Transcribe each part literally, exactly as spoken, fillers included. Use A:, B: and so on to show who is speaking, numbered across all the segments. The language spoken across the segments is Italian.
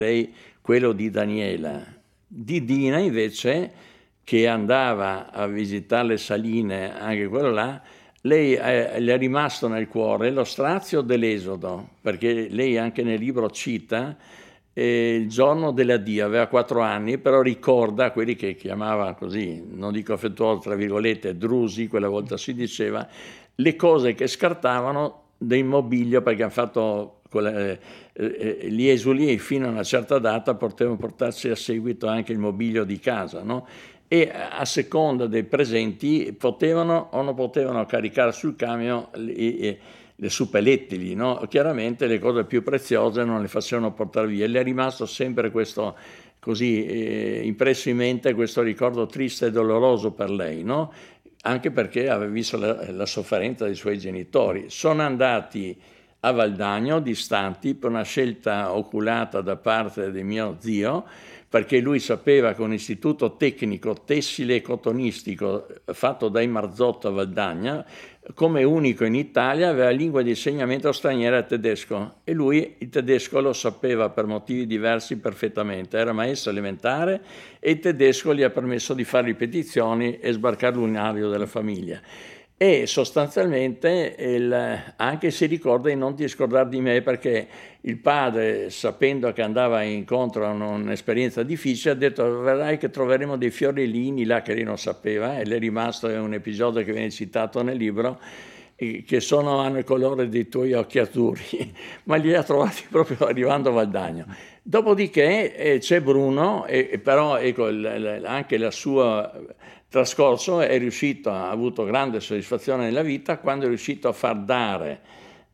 A: lei quello di Daniela. Di Dina invece, che andava a visitare le saline, anche quello là, lei è, le è rimasto nel cuore lo strazio dell'Esodo, perché lei anche nel libro cita eh, il giorno dell'addio, aveva quattro anni, però ricorda quelli che chiamava così, non dico affettuoso, tra virgolette, drusi, quella volta si diceva, le cose che scartavano del mobilio, perché hanno fatto quelle, eh, gli esuli fino a una certa data potevano portarsi a seguito anche il mobilio di casa, no? E a seconda dei presenti potevano o non potevano caricare sul camion le, le suppellettili, no? Chiaramente le cose più preziose non le facevano portare via. Le è rimasto sempre questo così eh, impresso in mente, questo ricordo triste e doloroso per lei, no? Anche perché aveva visto la, la sofferenza dei suoi genitori. Sono andati a Valdagno, distanti, per una scelta oculata da parte di mio zio, perché lui sapeva che un istituto tecnico tessile e cotonistico fatto dai Marzotto a Valdagna, come unico in Italia, aveva lingua di insegnamento straniera e tedesco, e lui il tedesco lo sapeva per motivi diversi perfettamente, era maestro elementare e il tedesco gli ha permesso di fare ripetizioni e sbarcare l'unario della famiglia. E sostanzialmente il, anche si ricorda di non ti scordare di me, perché il padre, sapendo che andava incontro a un'esperienza difficile, ha detto: vedrai che troveremo dei fiorellini là, che lei non sapeva, e le è rimasto, è un episodio che viene citato nel libro, che sono, hanno il colore dei tuoi occhi azzurri, ma li ha trovati proprio arrivando a Valdagno. Dopodiché eh, c'è Bruno, e, e però ecco, il, il, anche la sua trascorso è riuscito, ha avuto grande soddisfazione nella vita quando è riuscito a far dare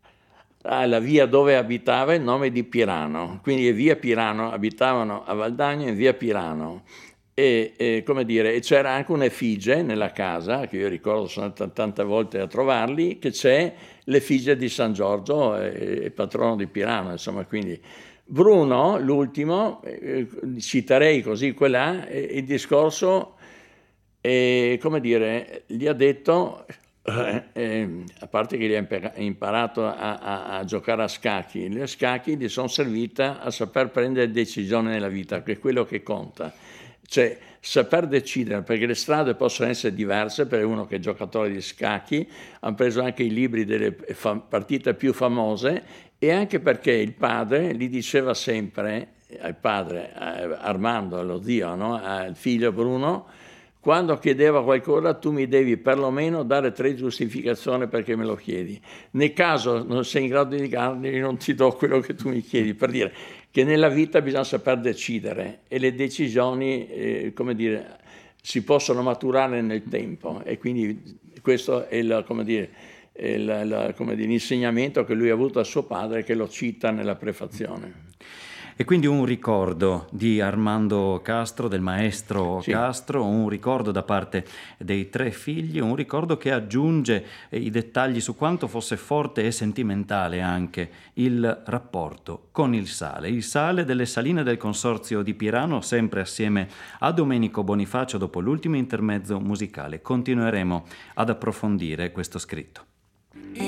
A: alla via dove abitava il nome di Pirano, quindi è via Pirano, abitavano a Valdagno in via Pirano, e, e come dire, e c'era anche un'effigie nella casa, che io ricordo, sono andato tante volte a trovarli, che c'è l'effigie di San Giorgio, e, patrono di Pirano, insomma. Quindi Bruno, l'ultimo, eh, citerei così quella, eh, il discorso, e come dire, gli ha detto, eh, eh, a parte che gli ha imparato a, a, a giocare a scacchi, le scacchi gli sono servite a saper prendere decisioni nella vita, che è quello che conta, cioè saper decidere, perché le strade possono essere diverse. Per uno che è giocatore di scacchi, hanno preso anche i libri delle partite più famose, e anche perché il padre gli diceva sempre, al padre Armando, allo zio, no? Al figlio Bruno, quando chiedeva qualcosa tu mi devi perlomeno dare tre giustificazioni perché me lo chiedi. Nel caso non sei in grado di darmi, non ti do quello che tu mi chiedi, per dire che nella vita bisogna saper decidere, e le decisioni, eh, come dire, si possono maturare nel tempo, e quindi questo è il, come dire, è il, il, come dire, l'insegnamento che lui ha avuto da suo padre, che lo cita nella prefazione.
B: E quindi un ricordo di Armando Castro, del maestro
A: Sì.
B: Castro, un ricordo da parte dei tre figli, un ricordo che aggiunge i dettagli su quanto fosse forte e sentimentale anche il rapporto con il sale. Il sale delle saline del Consorzio di Pirano, sempre assieme a Domenico Bonifacio dopo l'ultimo intermezzo musicale. Continueremo ad approfondire questo scritto.